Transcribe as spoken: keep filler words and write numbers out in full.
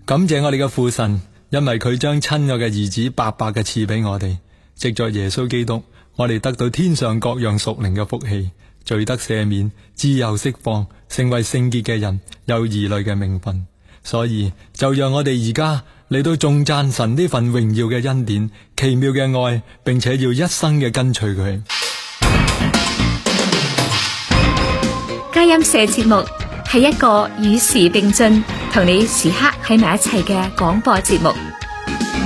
感謝我哋嘅父神，因為佢將親愛嘅兒子白白嘅賜俾我哋，藉着耶穌基督，我哋得到天上各樣屬靈嘅福氣，罪得赦免，自由釋放，成為聖潔嘅人，有兒女嘅名分。所以就讓我哋而家嚟到頌讚神呢份榮耀嘅恩典、奇妙嘅愛，並且要一生嘅跟隨佢。 佳音社節目係一個與時並進，同你時刻喺埋一齊嘅廣播節目。